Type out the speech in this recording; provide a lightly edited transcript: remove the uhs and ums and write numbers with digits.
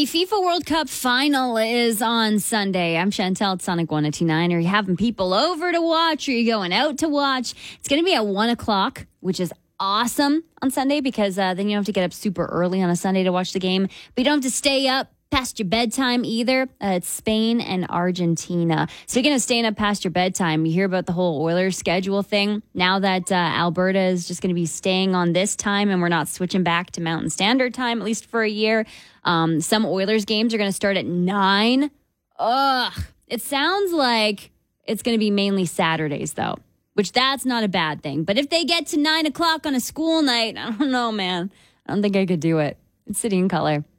The FIFA World Cup final is on Sunday. I'm Chantel at Sonic 102.9. Are you having people over to watch? Or are you going out to watch? It's going to be at 1 o'clock, which is awesome on Sunday because then you don't have to get up super early on a Sunday to watch the game. But you don't have to stay up past your bedtime either. It's Spain and Argentina. Speaking of staying up past your bedtime, you hear about the whole Oilers schedule thing. Now that Alberta is just going to be staying on this time and we're not switching back to Mountain Standard Time, at least for a year. Some Oilers games are going to start at 9. Ugh. It sounds like it's going to be mainly Saturdays, though, which that's not a bad thing. But if they get to 9 o'clock on a school night, I don't know, man. I don't think I could do it. It's City and Color.